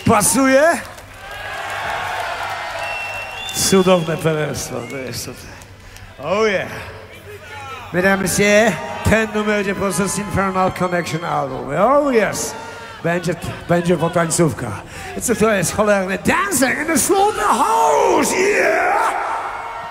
Pasuje? Cudowne perelstwo, to jest tutaj. Oh yeah. Mesdames et messieurs, ten numer będzie podczas Infernal Connection album. Oh yes. Będzie potańcówka. Co to jest cholerny dancing in the slaughterhouse, yeah!